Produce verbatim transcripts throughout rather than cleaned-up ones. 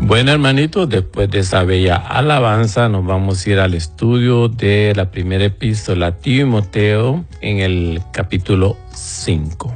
Bueno, hermanitos, después de esa bella alabanza, nos vamos a ir al estudio de la primera epístola a Timoteo en el capítulo cinco.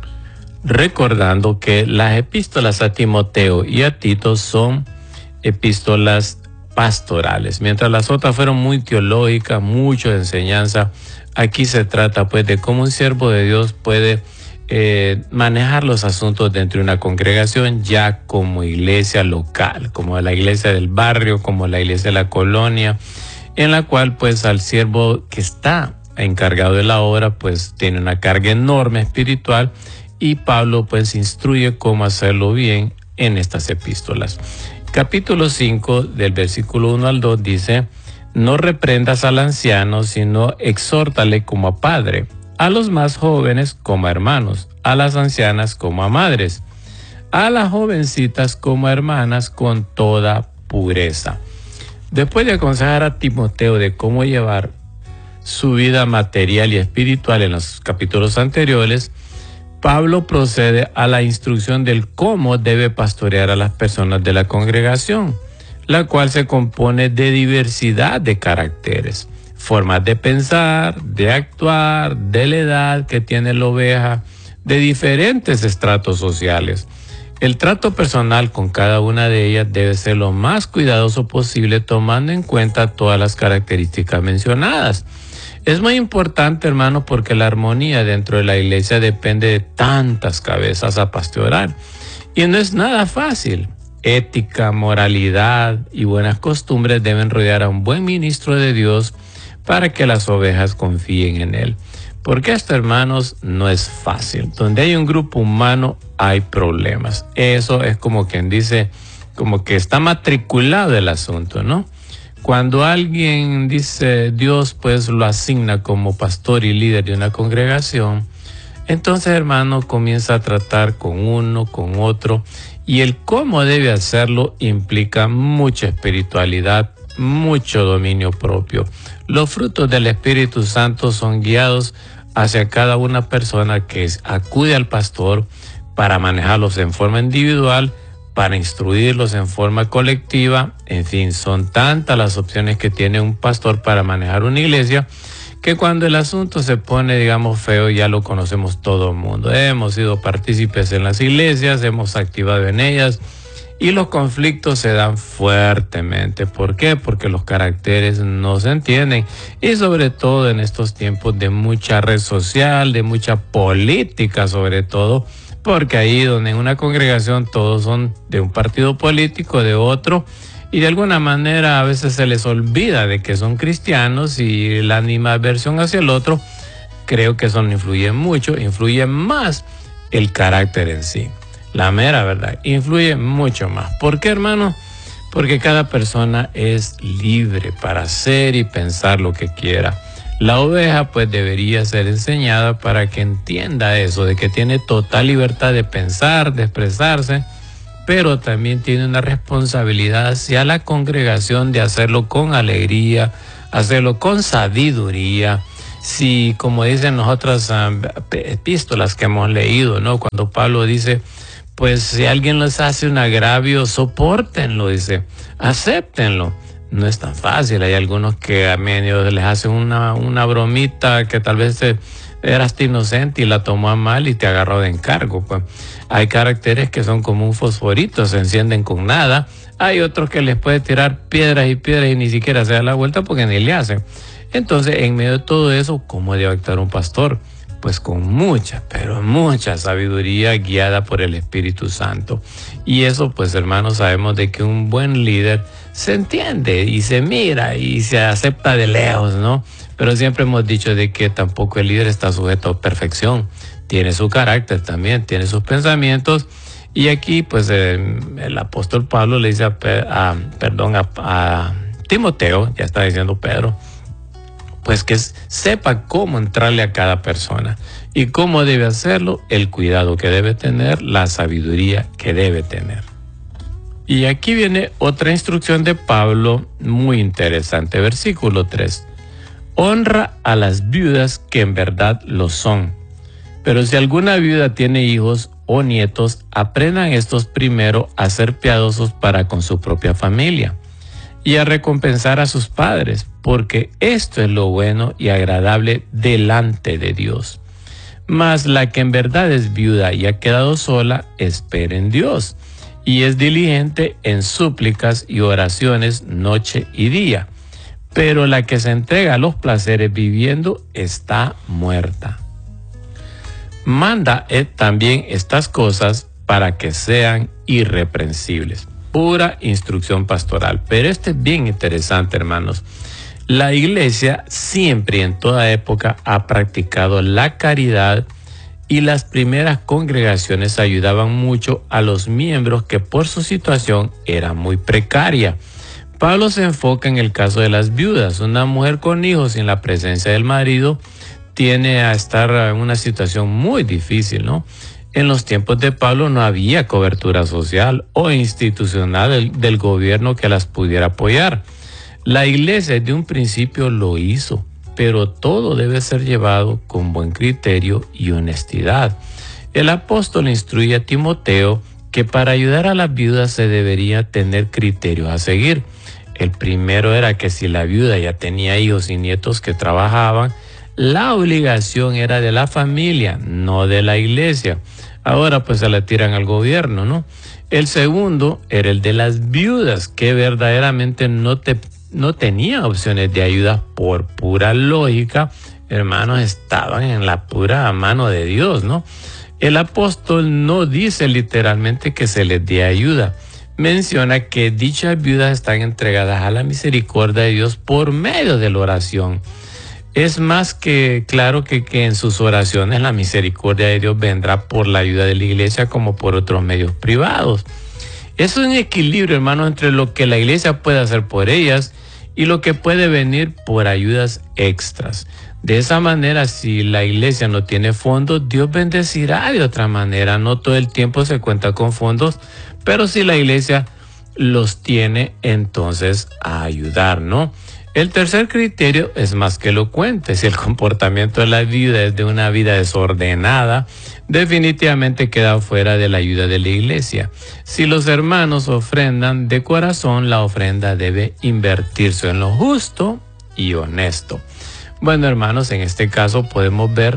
Recordando que las epístolas a Timoteo y a Tito son epístolas pastorales, mientras las otras fueron muy teológicas, mucho de enseñanza. Aquí se trata pues de cómo un siervo de Dios puede eh, manejar los asuntos dentro de una congregación ya como iglesia local, como la iglesia del barrio, como la iglesia de la colonia, en la cual pues al siervo que está encargado de la obra pues tiene una carga enorme espiritual, y Pablo pues instruye cómo hacerlo bien en estas epístolas. Capítulo cinco del versículo uno al dos dice: no reprendas al anciano, sino exhórtale como a padre, a los más jóvenes como a hermanos, a las ancianas como a madres, a las jovencitas como a hermanas con toda pureza. Después de aconsejar a Timoteo de cómo llevar su vida material y espiritual en los capítulos anteriores, Pablo procede a la instrucción del cómo debe pastorear a las personas de la congregación, la cual se compone de diversidad de caracteres, formas de pensar, de actuar, de la edad que tiene la oveja, de diferentes estratos sociales. El trato personal con cada una de ellas debe ser lo más cuidadoso posible, tomando en cuenta todas las características mencionadas. Es muy importante, hermano, porque la armonía dentro de la iglesia depende de tantas cabezas a pastorear, y no es nada fácil. Ética, moralidad y buenas costumbres deben rodear a un buen ministro de Dios para que las ovejas confíen en él. Porque esto, hermanos, no es fácil. Donde hay un grupo humano hay problemas. Eso es como quien dice, como que está matriculado el asunto, ¿no? Cuando alguien dice Dios pues lo asigna como pastor y líder de una congregación, entonces, hermano, comienza a tratar con uno, con otro, y el cómo debe hacerlo implica mucha espiritualidad, mucho dominio propio. Los frutos del Espíritu Santo son guiados hacia cada una persona que acude al pastor para manejarlos en forma individual, para instruirlos en forma colectiva. En fin, son tantas las opciones que tiene un pastor para manejar una iglesia, que cuando el asunto se pone, digamos, feo, ya lo conocemos todo el mundo. Hemos sido partícipes en las iglesias, hemos activado en ellas, y los conflictos se dan fuertemente. ¿Por qué? Porque los caracteres no se entienden, y sobre todo en estos tiempos de mucha red social, de mucha política sobre todo, porque ahí donde en una congregación todos son de un partido político, de otro, y de alguna manera a veces se les olvida de que son cristianos, y la animadversión hacia el otro, creo que eso no influye mucho, influye más el carácter en sí. La mera verdad, influye mucho más. ¿Por qué, hermano? Porque cada persona es libre para hacer y pensar lo que quiera. La oveja pues debería ser enseñada para que entienda eso, de que tiene total libertad de pensar, de expresarse, pero también tiene una responsabilidad hacia la congregación de hacerlo con alegría, hacerlo con sabiduría. Si, como dicen las otras um, epístolas que hemos leído, ¿no? Cuando Pablo dice, pues si alguien les hace un agravio, sopórtenlo, dice, acéptenlo. No es tan fácil. Hay algunos que a medio les hacen una, una bromita que tal vez te, eras inocente y la tomó a mal y te agarró de encargo. Pues hay caracteres que son como un fosforito, se encienden con nada. Hay otros que les puede tirar piedras y piedras y ni siquiera se da la vuelta porque ni le hacen. Entonces, en medio de todo eso, ¿cómo debe actuar un pastor? Pues con mucha, pero mucha sabiduría, guiada por el Espíritu Santo. Y eso, pues, hermanos, sabemos de que un buen líder se entiende y se mira y se acepta de lejos, ¿no? Pero siempre hemos dicho de que tampoco el líder está sujeto a perfección. Tiene su carácter también, tiene sus pensamientos. Y aquí, pues, eh, el apóstol Pablo le dice a, a perdón, a, a Timoteo, ya está diciendo Pedro, pues que sepa cómo entrarle a cada persona y cómo debe hacerlo, el cuidado que debe tener, la sabiduría que debe tener. Y aquí viene otra instrucción de Pablo muy interesante, versículo tres. Honra a las viudas que en verdad lo son, Pero si alguna viuda tiene hijos o nietos, aprendan estos primero a ser piadosos para con su propia familia y a recompensar a sus padres, porque esto es lo bueno y agradable delante de Dios. Mas la que en verdad es viuda y ha quedado sola, espera en Dios, y es diligente en súplicas y oraciones noche y día. Pero la que se entrega a los placeres viviendo está muerta. Manda eh, también estas cosas para que sean irreprensibles. Pura instrucción pastoral. Pero esto es bien interesante, hermanos. La iglesia siempre y en toda época ha practicado la caridad, y las primeras congregaciones ayudaban mucho a los miembros que por su situación era muy precaria. Pablo se enfoca en el caso de las viudas. Una mujer con hijos sin la presencia del marido tiene a estar en una situación muy difícil, ¿no? En los tiempos de Pablo no había cobertura social o institucional del, del gobierno que las pudiera apoyar. La iglesia desde un principio lo hizo, pero todo debe ser llevado con buen criterio y honestidad. El apóstol instruye a Timoteo que para ayudar a las viudas se debería tener criterios a seguir. El primero era que si la viuda ya tenía hijos y nietos que trabajaban, la obligación era de la familia, no de la iglesia. Ahora pues se la tiran al gobierno, ¿no? El segundo era el de las viudas, que verdaderamente no te no tenían opciones de ayuda por pura lógica. Hermanos, estaban en la pura mano de Dios, ¿no? El apóstol no dice literalmente que se les dé ayuda. Menciona que dichas viudas están entregadas a la misericordia de Dios por medio de la oración. Es más que claro que, que en sus oraciones la misericordia de Dios vendrá por la ayuda de la iglesia como por otros medios privados. Es un equilibrio, hermanos, entre lo que la iglesia puede hacer por ellas y lo que puede venir por ayudas extras. De esa manera, si la iglesia no tiene fondos, Dios bendecirá de otra manera. No todo el tiempo se cuenta con fondos, pero si la iglesia los tiene, entonces a ayudar, ¿no? El tercer criterio es más que elocuente. Si el comportamiento de la viuda es de una vida desordenada, definitivamente queda fuera de la ayuda de la iglesia. Si los hermanos ofrendan de corazón, la ofrenda debe invertirse en lo justo y honesto. Bueno, hermanos, en este caso podemos ver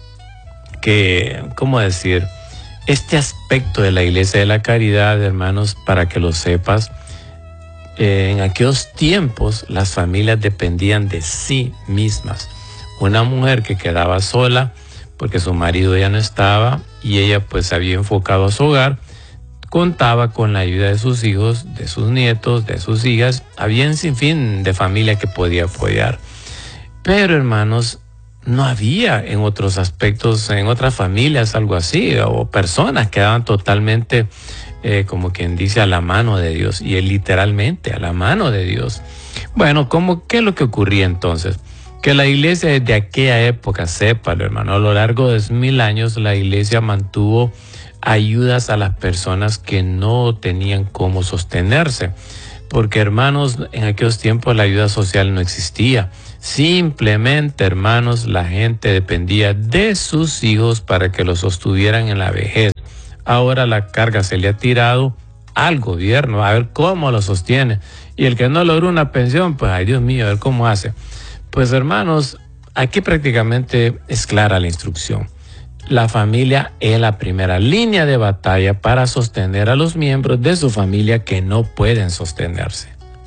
que, ¿cómo decir? Este aspecto de la iglesia de la caridad, hermanos, para que lo sepas, eh, en aquellos tiempos las familias dependían de sí mismas. Una mujer que quedaba sola porque su marido ya no estaba y ella pues se había enfocado a su hogar, contaba con la ayuda de sus hijos, de sus nietos, de sus hijas. Había un sinfín de familia que podía apoyar. Pero, hermanos, no había en otros aspectos, en otras familias, algo así, o personas que quedaban totalmente, eh, como quien dice, a la mano de Dios, y él literalmente a la mano de Dios. Bueno, ¿cómo, qué es lo que ocurría entonces? Que la iglesia desde aquella época, sépalo, hermano, a lo largo de mil años, la iglesia mantuvo ayudas a las personas que no tenían cómo sostenerse. Porque, hermanos, en aquellos tiempos la ayuda social no existía. Simplemente, hermanos, la gente dependía de sus hijos para que los sostuvieran en la vejez. Ahora la carga se le ha tirado al gobierno, a ver cómo lo sostiene. Y el que no logró una pensión, pues, ay Dios mío, a ver cómo hace. Pues, hermanos, aquí prácticamente es clara la instrucción. La familia es la primera línea de batalla para sostener a los miembros de su familia que no pueden sostenerse.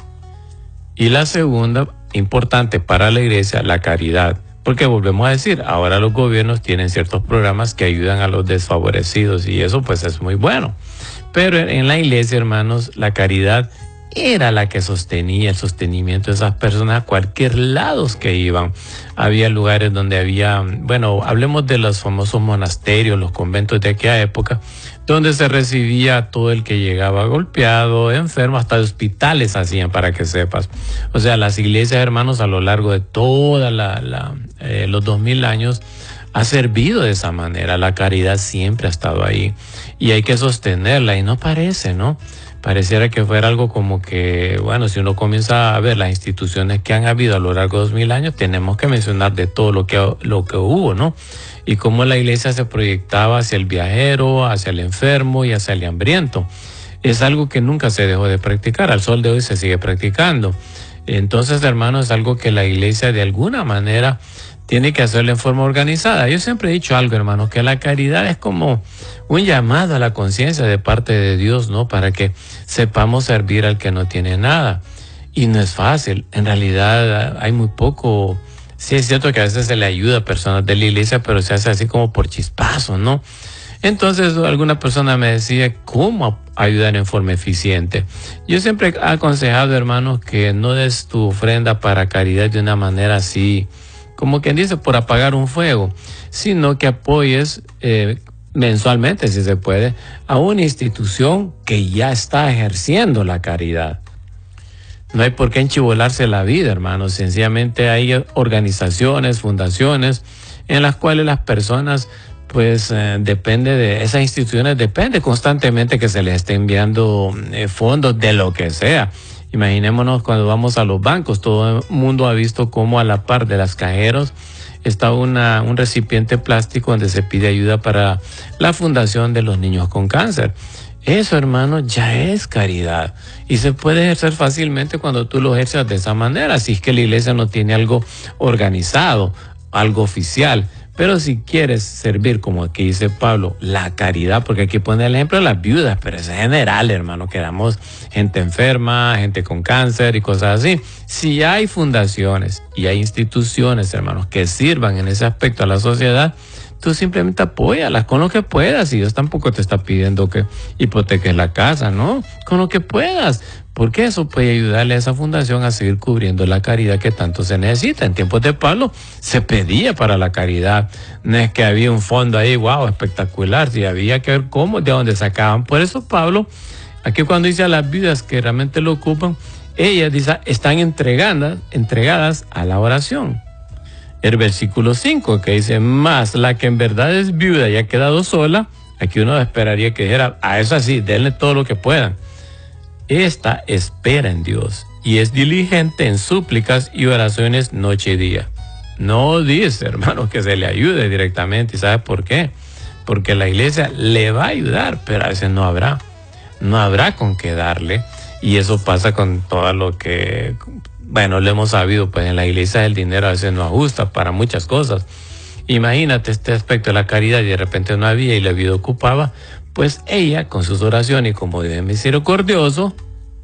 Y la segunda, importante para la iglesia, la caridad. Porque volvemos a decir, ahora los gobiernos tienen ciertos programas que ayudan a los desfavorecidos y eso pues es muy bueno. Pero en la iglesia, hermanos, la caridad era la que sostenía el sostenimiento de esas personas a cualquier lado que iban. Había lugares donde había, bueno, hablemos de los famosos monasterios, los conventos de aquella época, donde se recibía a todo el que llegaba golpeado, enfermo, hasta de hospitales hacían, para que sepas. O sea, las iglesias, hermanos, a lo largo de toda la, la eh, los dos mil años, ha servido de esa manera. La caridad siempre ha estado ahí y hay que sostenerla, y no parece, ¿no? Pareciera que fuera algo como que, bueno, si uno comienza a ver las instituciones que han habido a lo largo de dos mil años, tenemos que mencionar de todo lo que, lo que hubo, ¿no? y cómo la iglesia se proyectaba hacia el viajero, hacia el enfermo y hacia el hambriento. Es algo que nunca se dejó de practicar, al sol de hoy se sigue practicando. Entonces, hermanos, es algo que la iglesia de alguna manera tiene que hacerlo en forma organizada. Yo siempre he dicho algo, hermanos, que la caridad es como un llamado a la conciencia de parte de Dios, ¿no? Para que sepamos servir al que no tiene nada. Y no es fácil. En realidad hay muy poco. Sí es cierto que a veces se le ayuda a personas de la iglesia, pero se hace así como por chispazo, ¿no? Entonces alguna persona me decía, ¿cómo ayudar en forma eficiente? Yo siempre he aconsejado, hermanos, que no des tu ofrenda para caridad de una manera así, como quien dice, por apagar un fuego, sino que apoyes eh, mensualmente, si se puede, a una institución que ya está ejerciendo la caridad. No hay por qué enchivolarse la vida, hermanos. Sencillamente hay organizaciones, fundaciones, en las cuales las personas, pues, eh, depende de esas instituciones, depende constantemente que se les esté enviando eh, fondos de lo que sea. Imaginémonos cuando vamos a los bancos, todo el mundo ha visto cómo a la par de las cajeros está una, un recipiente plástico donde se pide ayuda para la fundación de los niños con cáncer. Eso, hermano, ya es caridad y se puede ejercer fácilmente cuando tú lo ejerces de esa manera, si es que la iglesia no tiene algo organizado, algo oficial. Pero si quieres servir, como aquí dice Pablo, la caridad, porque aquí pone el ejemplo de las viudas, pero es general, hermano, que damos gente enferma, gente con cáncer y cosas así. Si hay fundaciones y hay instituciones, hermanos, que sirvan en ese aspecto a la sociedad, tú simplemente apóyalas con lo que puedas. Y Dios tampoco te está pidiendo que hipoteques la casa, ¿no? Con lo que puedas. Porque eso puede ayudarle a esa fundación a seguir cubriendo la caridad que tanto se necesita. En tiempos de Pablo se pedía para la caridad. No es que había un fondo ahí, wow, espectacular. Si había que ver cómo, de dónde sacaban. Por eso Pablo, aquí cuando dice a las viudas que realmente lo ocupan, ellas dice, están entregadas, entregadas a la oración. El versículo cinco que dice, más la que en verdad es viuda y ha quedado sola, aquí uno esperaría que dijera, a eso así, denle todo lo que puedan. Esta espera en Dios y es diligente en súplicas y oraciones noche y día. No dice, hermano, que se le ayude directamente. ¿Y sabe por qué? Porque la iglesia le va a ayudar, pero a veces no habrá. No habrá con qué darle. Y eso pasa con todo lo que, bueno, lo hemos sabido, pues en la iglesia el dinero a veces no ajusta para muchas cosas. Imagínate este aspecto de la caridad y de repente no había y la vida ocupaba. Pues ella, con sus oraciones y como Dios es misericordioso,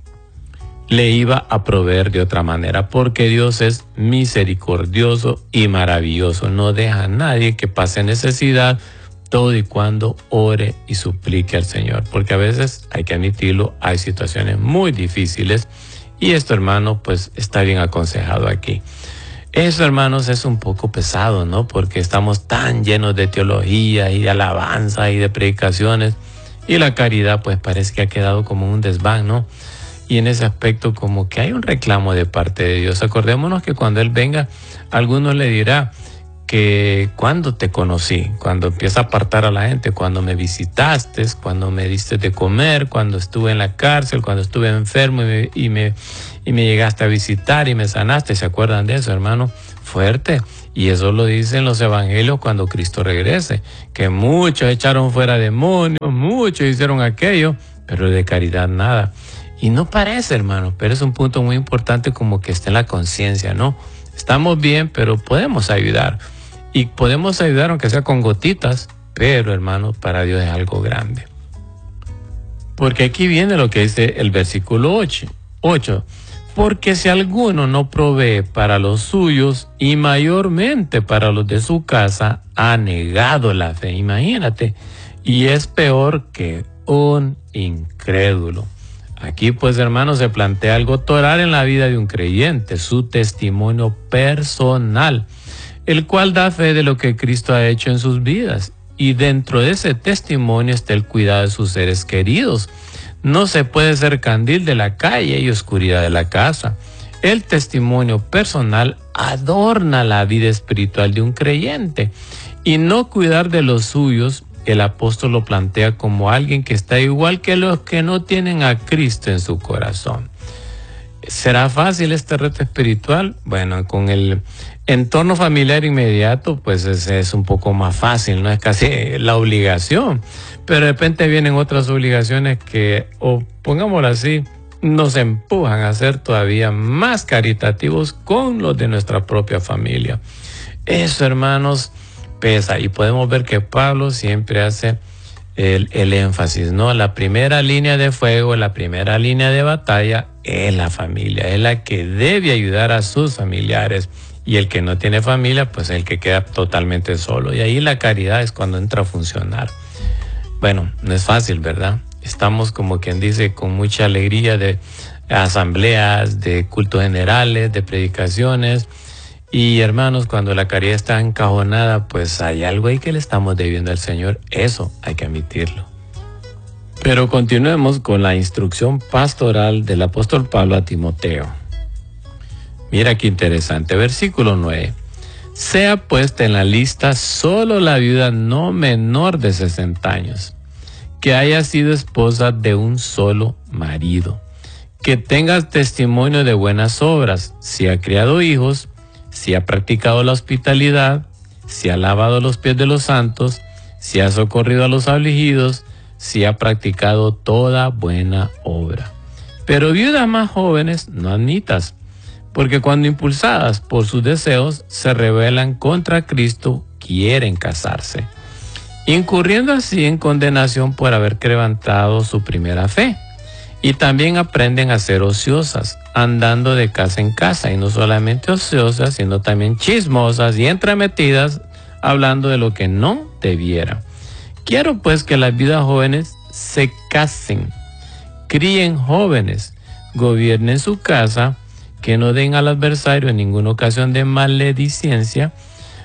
le iba a proveer de otra manera, porque Dios es misericordioso y maravilloso. No deja a nadie que pase necesidad, todo y cuando ore y suplique al Señor, porque a veces, hay que admitirlo, hay situaciones muy difíciles y esto, hermano, pues está bien aconsejado aquí. Eso, hermanos, es un poco pesado, ¿no? Porque estamos tan llenos de teología y de alabanza y de predicaciones y la caridad pues parece que ha quedado como un desván, ¿no? Y en ese aspecto como que hay un reclamo de parte de Dios. Acordémonos que cuando Él venga, alguno le dirá que cuando te conocí, cuando empieza a apartar a la gente, cuando me visitaste, cuando me diste de comer, cuando estuve en la cárcel, cuando estuve enfermo y me, y me, y me llegaste a visitar y me sanaste. ¿Se acuerdan de eso, hermano? Fuerte. Y eso lo dicen los evangelios cuando Cristo regrese, que muchos echaron fuera demonios, muchos hicieron aquello, pero de caridad nada. Y no parece, hermano, pero es un punto muy importante como que está en la conciencia, ¿no? Estamos bien, pero podemos ayudar. Y podemos ayudar aunque sea con gotitas, pero, hermano, para Dios es algo grande. Porque aquí viene lo que dice el versículo ocho. Porque si alguno no provee para los suyos y mayormente para los de su casa, ha negado la fe. Imagínate. Y es peor que un incrédulo. Aquí, pues, hermanos, se plantea algo toral en la vida de un creyente, su testimonio personal, el cual da fe de lo que Cristo ha hecho en sus vidas. Y dentro de ese testimonio está el cuidado de sus seres queridos. No se puede ser candil de la calle y oscuridad de la casa. El testimonio personal adorna la vida espiritual de un creyente. Y no cuidar de los suyos, el apóstol lo plantea como alguien que está igual que los que no tienen a Cristo en su corazón. ¿Será fácil este reto espiritual? Bueno, con el entorno familiar inmediato, pues es, es un poco más fácil, no es casi la obligación. Pero de repente vienen otras obligaciones que, o pongámoslo así, nos empujan a ser todavía más caritativos con los de nuestra propia familia. Eso, hermanos, pesa. Y podemos ver que Pablo siempre hace el, el énfasis, ¿no? La primera línea de fuego, la primera línea de batalla es la familia, es la que debe ayudar a sus familiares. Y el que no tiene familia, pues es el que queda totalmente solo. Y ahí la caridad es cuando entra a funcionar. Bueno, no es fácil, ¿verdad? Estamos, como quien dice, con mucha alegría de asambleas, de cultos generales, de predicaciones. Y hermanos, cuando la caridad está encajonada, pues hay algo ahí que le estamos debiendo al Señor. Eso hay que admitirlo. Pero continuemos con la instrucción pastoral del apóstol Pablo a Timoteo. Mira qué interesante. Versículo nueve. Sea puesta en la lista solo la viuda no menor de sesenta años, que haya sido esposa de un solo marido, que tenga testimonio de buenas obras, si ha criado hijos, si ha practicado la hospitalidad, si ha lavado los pies de los santos, si ha socorrido a los afligidos, si ha practicado toda buena obra. Pero viudas más jóvenes no admitas, porque cuando impulsadas por sus deseos se rebelan contra Cristo, quieren casarse, incurriendo así en condenación por haber quebrantado su primera fe. Y también aprenden a ser ociosas, andando de casa en casa, y no solamente ociosas, sino también chismosas y entremetidas, hablando de lo que no debiera. Quiero pues que las viudas jóvenes se casen, críen jóvenes, gobiernen su casa, que no den al adversario en ninguna ocasión de maledicencia,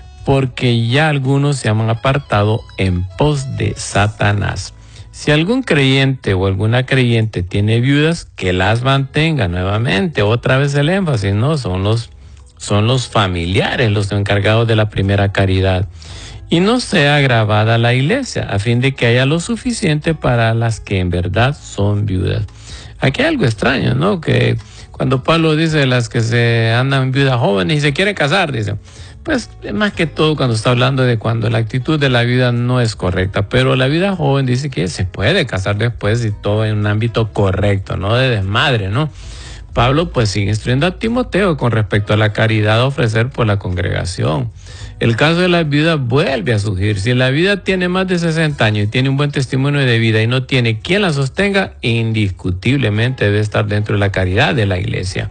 porque ya algunos se han apartado en pos de Satanás. Si algún creyente o alguna creyente tiene viudas, que las mantenga nuevamente. Otra vez el énfasis, ¿no? Son los, son los familiares los encargados de la primera caridad. Y no sea agravada la iglesia, a fin de que haya lo suficiente para las que en verdad son viudas. Aquí hay algo extraño, ¿no? Que cuando Pablo dice las que se andan viudas jóvenes y se quieren casar, dice, pues más que todo cuando está hablando de cuando la actitud de la vida no es correcta, pero la vida joven dice que se puede casar después y todo en un ámbito correcto, no de desmadre, ¿no? Pablo pues sigue instruyendo a Timoteo con respecto a la caridad a ofrecer por la congregación. El caso de las viudas vuelve a surgir. Si la viuda tiene más de sesenta años y tiene un buen testimonio de vida y no tiene quien la sostenga, indiscutiblemente debe estar dentro de la caridad de la iglesia.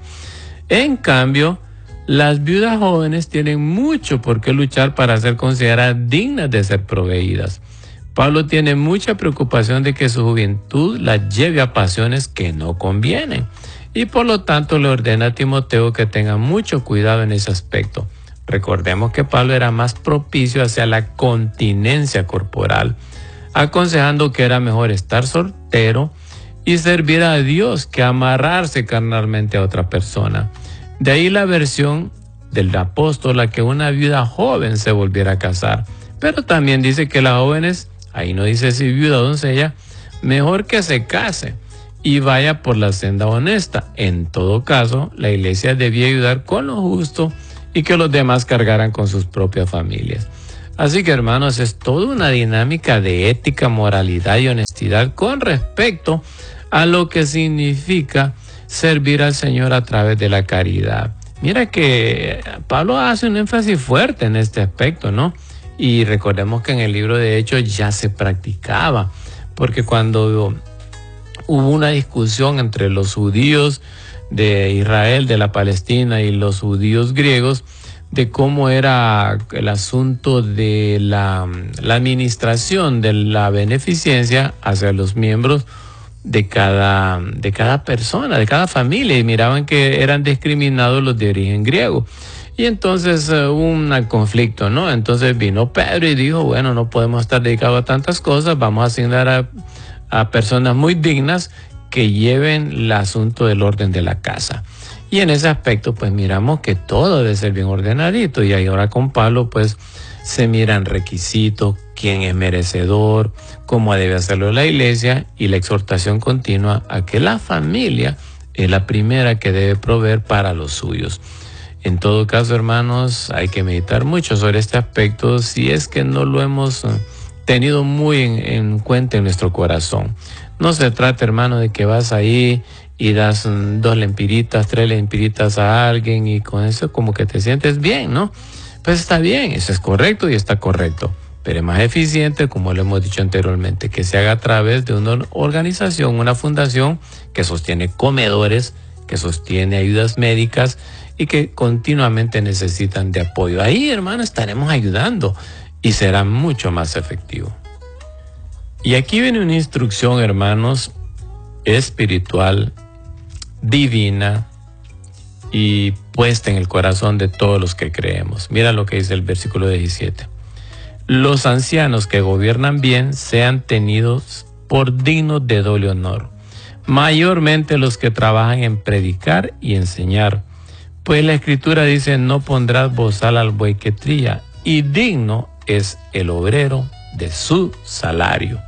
En cambio, las viudas jóvenes tienen mucho por qué luchar para ser consideradas dignas de ser proveídas. Pablo tiene mucha preocupación de que su juventud la lleve a pasiones que no convienen, y por lo tanto le ordena a Timoteo que tenga mucho cuidado en ese aspecto. Recordemos que Pablo era más propicio hacia la continencia corporal, aconsejando que era mejor estar soltero y servir a Dios que amarrarse carnalmente a otra persona. De ahí la versión del apóstol a que una viuda joven se volviera a casar. Pero también dice que las jóvenes, ahí no dice si viuda o doncella, mejor que se case y vaya por la senda honesta. En todo caso, la iglesia debía ayudar con lo justo y que los demás cargaran con sus propias familias. Así que, hermanos, es toda una dinámica de ética, moralidad y honestidad con respecto a lo que significa servir al Señor a través de la caridad. Mira que Pablo hace un énfasis fuerte en este aspecto, ¿no? Y recordemos que en el libro de Hechos ya se practicaba, porque cuando hubo una discusión entre los judíos de Israel, de la Palestina, y los judíos griegos, de cómo era el asunto de la, la administración de la beneficencia hacia los miembros de cada, de cada persona, de cada familia, y miraban que eran discriminados los de origen griego. Y entonces uh, hubo un conflicto, ¿no? Entonces vino Pedro y dijo, bueno, no podemos estar dedicados a tantas cosas, vamos a asignar a, a personas muy dignas que lleven el asunto del orden de la casa. Y en ese aspecto, pues miramos que todo debe ser bien ordenadito. Y ahí ahora con Pablo, pues se miran requisitos, quién es merecedor, cómo debe hacerlo la iglesia, y la exhortación continua a que la familia es la primera que debe proveer para los suyos. En todo caso, hermanos, hay que meditar mucho sobre este aspecto si es que no lo hemos tenido muy en, en cuenta en nuestro corazón. No se trata, hermano, de que vas ahí y das dos lempiritas, tres lempiritas a alguien y con eso como que te sientes bien, ¿no? Pues está bien, eso es correcto y está correcto. Pero es más eficiente, como lo hemos dicho anteriormente, que se haga a través de una organización, una fundación que sostiene comedores, que sostiene ayudas médicas y que continuamente necesitan de apoyo. Ahí, hermano, estaremos ayudando y será mucho más efectivo. Y aquí viene una instrucción, hermanos, espiritual, divina y puesta en el corazón de todos los que creemos. Mira lo que dice el versículo diecisiete. Los ancianos que gobiernan bien sean tenidos por dignos de doble honor, mayormente los que trabajan en predicar y enseñar. Pues la Escritura dice, no pondrás bozal al buey que trilla, y digno es el obrero de su salario.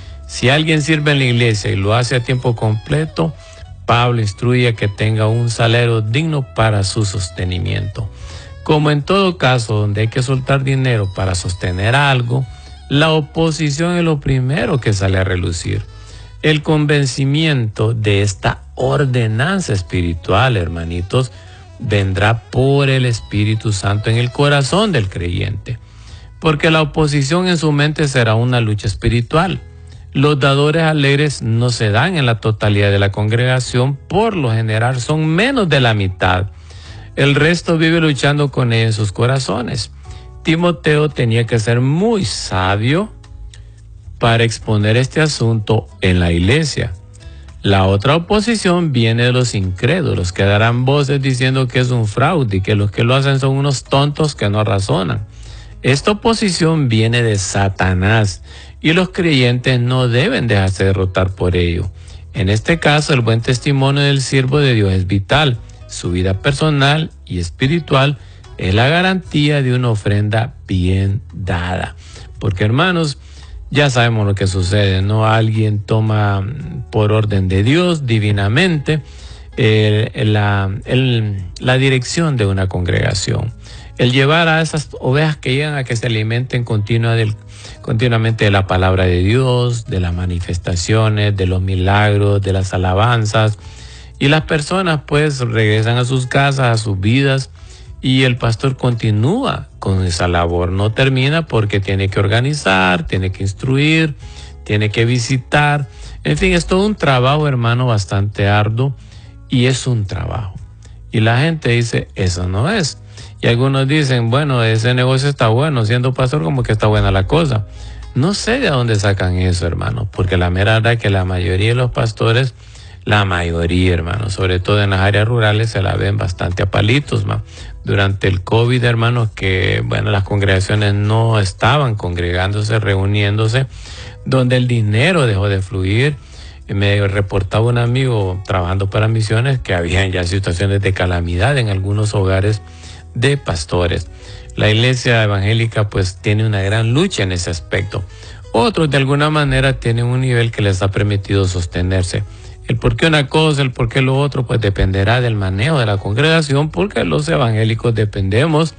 Si alguien sirve en la iglesia y lo hace a tiempo completo, Pablo instruye a que tenga un salario digno para su sostenimiento. Como en todo caso donde hay que soltar dinero para sostener algo, la oposición es lo primero que sale a relucir. El convencimiento de esta ordenanza espiritual, hermanitos, vendrá por el Espíritu Santo en el corazón del creyente, porque la oposición en su mente será una lucha espiritual. Los dadores alegres no se dan en la totalidad de la congregación, por lo general son menos de la mitad. El resto vive luchando con ellos en sus corazones. Timoteo tenía que ser muy sabio para exponer este asunto en la iglesia. La otra oposición viene de los incrédulos, que darán voces diciendo que es un fraude y que los que lo hacen son unos tontos que no razonan. Esta oposición viene de Satanás y los creyentes no deben dejarse derrotar por ello. En este caso, el buen testimonio del siervo de Dios es vital. Su vida personal y espiritual es la garantía de una ofrenda bien dada. Porque, hermanos, ya sabemos lo que sucede, ¿no? Alguien toma por orden de Dios divinamente eh, la, el, la dirección de una congregación. El llevar a esas ovejas que llegan a que se alimenten continua del, continuamente de la palabra de Dios, de las manifestaciones, de los milagros, de las alabanzas. Y las personas pues regresan a sus casas, a sus vidas, y el pastor continúa con esa labor. No termina porque tiene que organizar, tiene que instruir, tiene que visitar. En fin, es todo un trabajo, hermano, bastante arduo, y es un trabajo. Y la gente dice, eso no es. Y algunos dicen, bueno, ese negocio está bueno, siendo pastor como que está buena la cosa. No sé de dónde sacan eso, hermano, porque la mera verdad es que la mayoría de los pastores, la mayoría, hermano, sobre todo en las áreas rurales, se la ven bastante a palitos, man. Durante el COVID, hermanos, que, bueno, las congregaciones no estaban congregándose, reuniéndose, donde el dinero dejó de fluir. Me reportaba un amigo trabajando para misiones que habían ya situaciones de calamidad en algunos hogares de pastores. La iglesia evangélica pues tiene una gran lucha en ese aspecto. Otros de alguna manera tienen un nivel que les ha permitido sostenerse. El por qué una cosa, el por qué lo otro, pues dependerá del manejo de la congregación, porque los evangélicos dependemos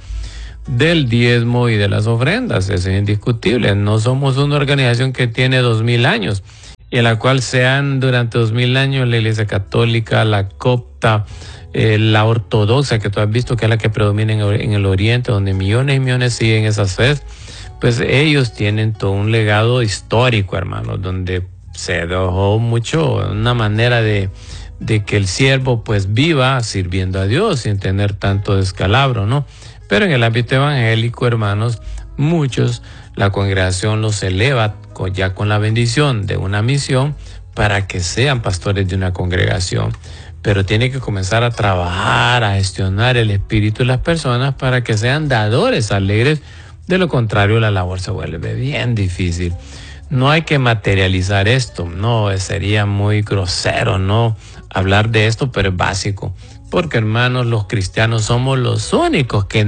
del diezmo y de las ofrendas. Eso es indiscutible. No somos una organización que tiene dos mil años y en la cual sean durante dos mil años la iglesia católica, la copta, eh, la ortodoxa, que tú has visto que es la que predomina en, en el oriente, donde millones y millones siguen esas fes. Pues ellos tienen todo un legado histórico, hermanos, donde se dejó mucho, una manera de, de que el siervo pues viva sirviendo a Dios sin tener tanto descalabro, ¿no? Pero en el ámbito evangélico, hermanos, muchos, la congregación los eleva con, ya con la bendición de una misión para que sean pastores de una congregación. Pero tiene que comenzar a trabajar, a gestionar el espíritu de las personas para que sean dadores alegres. De lo contrario, la labor se vuelve bien difícil. No hay que materializar esto, no, sería muy grosero, no hablar de esto, pero es básico. Porque, hermanos, los cristianos somos los únicos que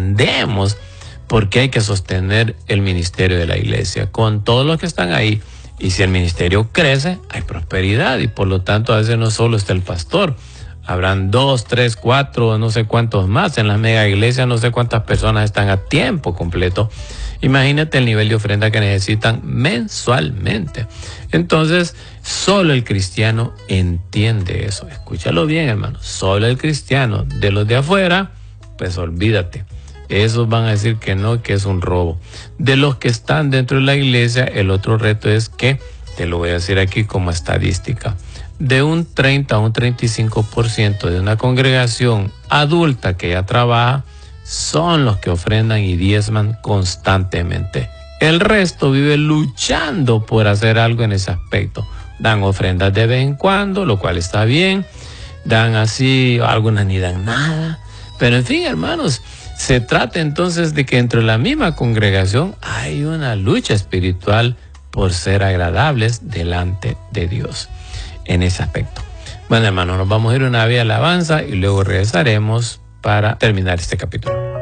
entendemos por qué hay que sostener el ministerio de la iglesia. Con todos los que están ahí, Y si el ministerio crece, hay prosperidad y por lo tanto a veces no solo está el pastor. Habrán dos, tres, cuatro, no sé cuántos más. En las mega iglesias no sé cuántas personas están a tiempo completo. Imagínate el nivel de ofrenda que necesitan mensualmente. Entonces, solo el cristiano entiende eso. Escúchalo bien, hermano. Solo el cristiano. De los de afuera, pues olvídate. Esos van a decir que no, que es un robo. De los que están dentro de la iglesia, el otro reto es que, te lo voy a decir aquí como estadística, de un treinta a un treinta y cinco por ciento de una congregación adulta que ya trabaja, son los que ofrendan y diezman constantemente. El resto vive luchando por hacer algo en ese aspecto. Dan ofrendas de vez en cuando, lo cual está bien. Dan así, algunas ni dan nada. Pero en fin, hermanos, se trata entonces de que entre la misma congregación hay una lucha espiritual por ser agradables delante de Dios en ese aspecto. Bueno, hermanos, nos vamos a ir una vez a alabanza y luego regresaremos para terminar este capítulo.